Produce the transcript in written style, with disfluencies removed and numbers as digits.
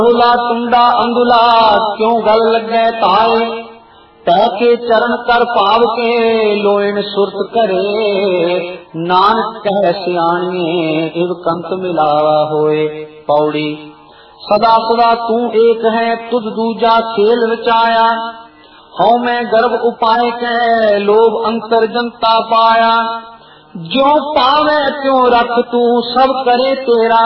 अंधुला टुंडा अंधुला क्यों गल लगे ताए, तै के चरण कर पाव के लोइन सुरत करे। नानक कह सियाणिए इव कंत मिलावा होए। पौड़ी। सदा सदा तू एक है तुझ दूजा खेल रचाया, हौ मैं गर्भ उपाय के लोभ अंतर जनता पाया। जो पावे त्यों रख तू सब करे तेरा,